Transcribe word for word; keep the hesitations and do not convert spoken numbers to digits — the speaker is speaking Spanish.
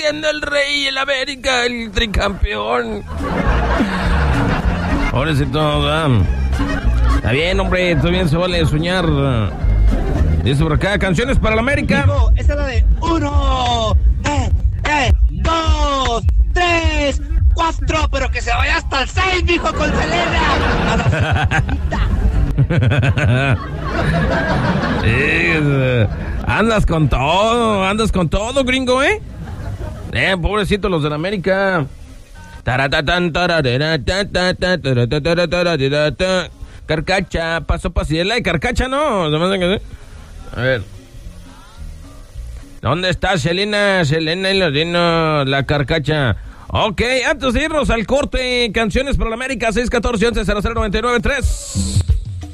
siendo el rey, el América, el tricampeón. Pobrecito, ¿verdad? Está bien, hombre, todavía se vale soñar. Dice por acá, canciones para la América. Digo, esa es la de uno, eh, eh, dos, tres, cuatro, pero que se vaya hasta el seis, mijo, con Selena. Sí, andas con todo, andas con todo, gringo, ¿eh? Eh, pobrecito los de la América. Carcacha, paso paso. ¿Es la de Carcacha, no? A ver. ¿Dónde está Selena? Selena y los dinos, la Carcacha. Ok, antes de irnos al corte, canciones para la América, seis uno cuatro, once, cero cero, nueve nueve tres.